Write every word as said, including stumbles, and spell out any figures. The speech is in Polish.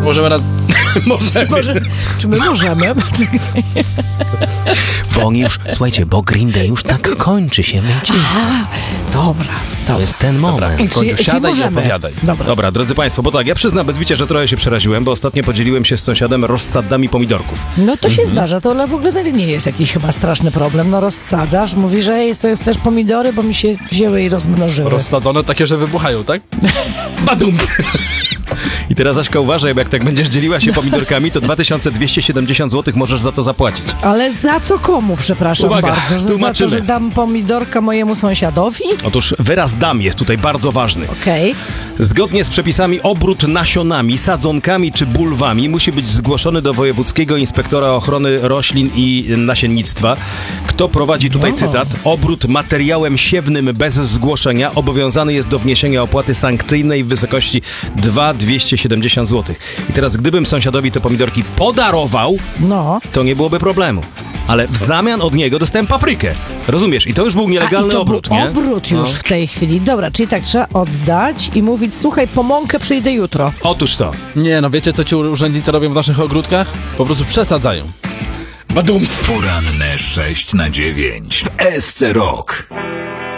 Możemy raz... Możemy. Może, czy my możemy? Bo oni już, słuchajcie, bo Green Day już tak kończy się. Będzie. A, dobra. To jest ten moment. I W końcu czy, czy siadaj i możemy? opowiadaj. Dobra. Dobra, drodzy Państwo, bo tak, ja przyznam bez bicia, że trochę się przeraziłem, bo ostatnio podzieliłem się z sąsiadem rozsadami pomidorków. No to się zdarza, to ale w ogóle to nie jest jakiś chyba straszny problem. No rozsadzasz, mówi, że ej, sobie chcesz pomidory, bo mi się wzięły i rozmnożyły. Rozsadzone takie, że wybuchają, tak? Badum! I teraz, Aśka, uważaj, bo jak tak będziesz dzieliła się pomidorkami, to dwa tysiące dwieście siedemdziesiąt złotych możesz za to zapłacić. Ale za co komu, przepraszam Uwaga, bardzo? Że za to, tłumaczymy. że dam pomidorka mojemu sąsiadowi? Otóż wyraz dam jest tutaj bardzo ważny. Okej. Zgodnie z przepisami obrót nasionami, sadzonkami czy bulwami musi być zgłoszony do Wojewódzkiego Inspektora Ochrony Roślin i Nasiennictwa. Kto prowadzi tutaj No. cytat? Obrót materiałem siewnym bez zgłoszenia obowiązany jest do wniesienia opłaty sankcyjnej w wysokości dwa tysiące dwieście siedemdziesiąt złotych. I teraz gdybym sąsiadowi te pomidorki podarował, No. to nie byłoby problemu. Ale w zamian od niego dostałem paprykę. Rozumiesz? I to już był A, nielegalny i to obrót, był nie? obrót już No. w tej chwili. Dobra, czyli tak trzeba oddać i mówić, słuchaj, po mąkę przyjdę jutro. Otóż to. Nie, no wiecie, co ci urzędnicy robią w naszych ogródkach? Po prostu przesadzają. Badum. Poranne sześć na dziewięć w S C Rock.